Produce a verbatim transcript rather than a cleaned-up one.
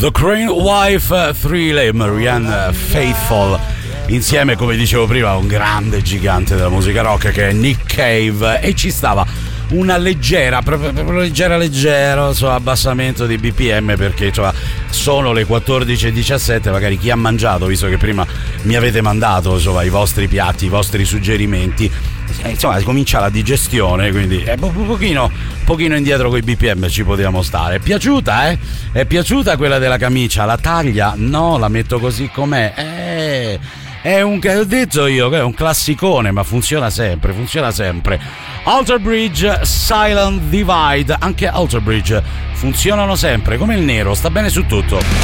The Crane Wife Three, Marianne Faithfull, insieme, come dicevo prima, a un grande gigante della musica rock che è Nick Cave, e ci stava una leggera, proprio, proprio leggera leggero insomma, abbassamento di B P M, perché insomma, sono le quattordici e diciassette, magari chi ha mangiato, visto che prima mi avete mandato insomma, i vostri piatti, i vostri suggerimenti, insomma comincia la digestione, quindi è un pochino, pochino indietro con i B P M ci potevamo stare. È piaciuta, eh? È piaciuta quella della camicia? La taglia? No, la metto così com'è. Eh, è un, ho detto io che è un classicone, ma funziona sempre, funziona sempre. Alter Bridge, Silent Divide, anche Alter Bridge funzionano sempre, come il nero, sta bene su tutto.